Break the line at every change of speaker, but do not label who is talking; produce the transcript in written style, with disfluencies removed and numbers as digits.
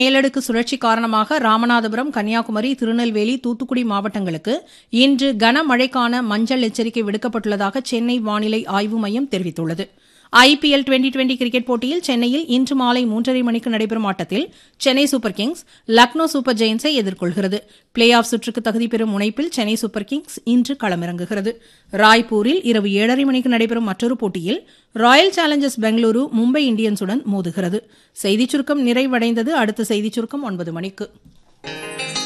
மேலடுக்கு சுழற்சி காரணமாக ராமநாதபுரம், கன்னியாகுமரி, திருநெல்வேலி, தூத்துக்குடி மாவட்டங்களுக்கு இன்று கனமழைக்கான மஞ்சள் எச்சரிக்கை விடுக்கப்பட்டுள்ளதாக சென்னை வானிலை ஆய்வு மையம் தெரிவித்துள்ளது. IPL டுவெண்டி கிரிக்கெட் போட்டியில் சென்னையில் இன்று மாலை 3:30 மணிக்கு நடைபெறும் ஆட்டத்தில் Chennai super Kings Lucknow super ஜெயின்ஸை எதிர்கொள்கிறது. பிளே ஆஃப் சுற்றுக்கு தகுதி பெறும் முனைப்பில் சென்னை சூப்பர் கிங்ஸ் இன்று களமிறங்குகிறது. ராய்ப்பூரில் இரவு 7:30 மணிக்கு நடைபெறும் மற்றொரு போட்டியில் ராயல் சேலஞ்சர்ஸ் பெங்களூரு மும்பை இந்தியன்ஸுடன் மோதுகிறது. செய்திச் சுருக்கம் நிறைவடைந்தது. அடுத்த செய்திச் சுருக்கம் 9 மணிக்கு.